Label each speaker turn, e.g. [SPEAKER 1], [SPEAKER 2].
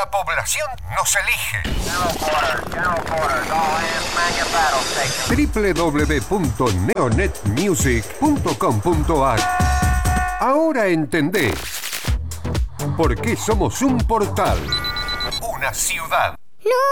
[SPEAKER 1] La población nos elige. www.neonetmusic.com.ar. Ahora entendés por qué somos un portal, una ciudad.
[SPEAKER 2] No.